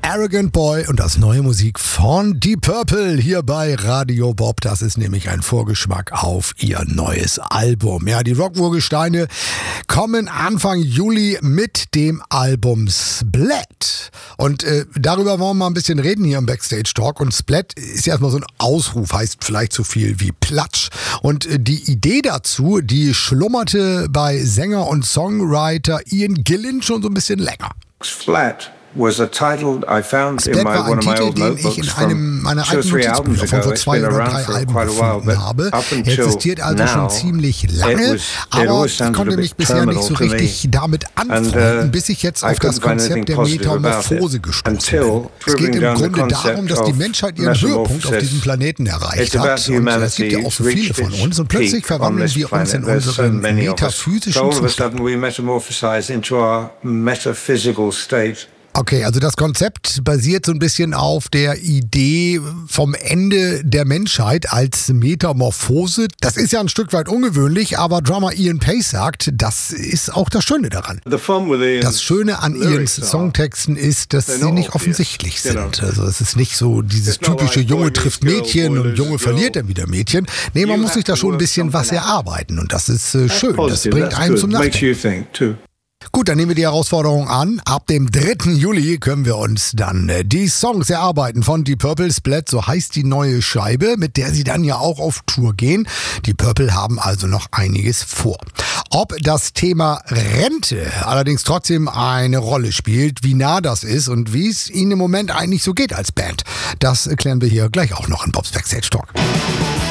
Arrogant Boy und das neue Musik von Deep Purple hier bei Radio Bob. Das ist nämlich ein Vorgeschmack auf ihr neues Album. Ja, die Rock-Urgesteine kommen Anfang Juli mit dem Album Splat. Und darüber wollen wir mal ein bisschen reden hier im Backstage Talk. Und Splat ist ja erstmal so ein Ausruf, heißt vielleicht so viel wie Platsch. Und die Idee dazu, die schlummerte bei Sänger und Songwriter Ian Gillan schon so ein bisschen länger. Splat was a title I found Splat in war ein Titel, den ich in einem meiner alten Notizbücher von vor 2 oder 3 Alben gefunden habe. Er existiert also schon ziemlich lange, aber ich konnte mich bisher nicht so richtig damit anfreunden, bis ich jetzt auf das Konzept der Metamorphose gestoßen bin. Es geht im Grunde darum, dass die Menschheit ihren Höhepunkt auf diesem Planeten erreicht hat. Und es gibt ja auch so viele von uns. Und plötzlich verwandeln wir uns in unseren metaphysischen Zustand. Okay, also das Konzept basiert so ein bisschen auf der Idee vom Ende der Menschheit als Metamorphose. Das ist ja ein Stück weit ungewöhnlich, aber Drummer Ian Pace sagt, das ist auch das Schöne daran. Das Schöne an Ians Songtexten ist, dass sie nicht offensichtlich sind. Also es ist nicht so dieses typische Junge trifft Mädchen und Junge verliert dann wieder Mädchen. Nee, man muss sich da schon ein bisschen was erarbeiten und das ist schön. Das bringt einen zum Nachdenken. Gut, dann nehmen wir die Herausforderung an. Ab dem 3. Juli können wir uns dann die Songs erarbeiten von Deep Purple. Splat, so heißt die neue Scheibe, mit der sie dann ja auch auf Tour gehen. Die Purple haben also noch einiges vor. Ob das Thema Rente allerdings trotzdem eine Rolle spielt, wie nah das ist und wie es ihnen im Moment eigentlich so geht als Band, das klären wir hier gleich auch noch in Bobs Backstage Talk.